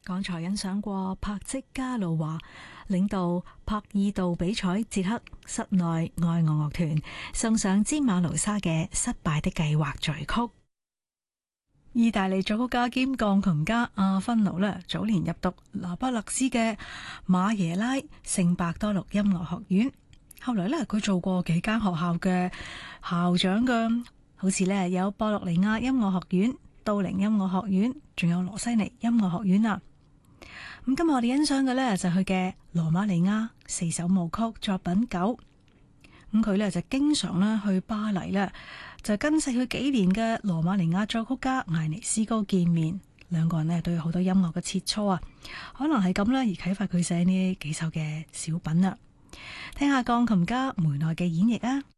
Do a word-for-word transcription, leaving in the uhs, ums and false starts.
剛才欣賞過帕積加路華領導帕爾杜比賽捷克室內愛樂樂團送上詹馬盧沙嘅失敗的計劃序曲。意大利作曲家兼鋼琴家阿芬奴呢，早年入讀那不勒斯嘅馬耶拉聖伯多祿音樂學院，後來呢，佢做過幾間學校嘅校長嘅，好似呢有博洛尼亞音樂學院、都靈音樂學院，仲有羅西尼音樂學院啊。咁今日我哋欣賞嘅呢，就係佢嘅羅馬尼亞四首舞曲作品九。咁佢呢，就經常呢去巴黎呢，就跟細佢幾年嘅羅馬尼亞作曲家艾尼斯高見面，兩個人呢都有好多音樂嘅切磋啊，可能係咁啦而啟發佢寫呢幾首嘅小品啦。聽下鋼琴家梅內嘅演繹啊！